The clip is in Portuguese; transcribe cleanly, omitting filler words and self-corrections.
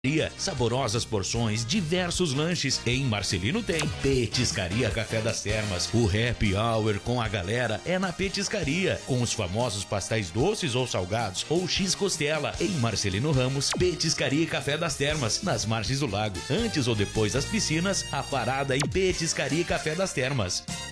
Saborosas porções, diversos lanches. Em Marcelino tem Petiscaria Café das Termas. O happy hour com a galera é na Petiscaria, com os famosos pastéis doces ou salgados ou X-costela. Em Marcelino Ramos, Petiscaria Café das Termas, nas margens do lago. Antes ou depois das piscinas, a parada em Petiscaria Café das Termas.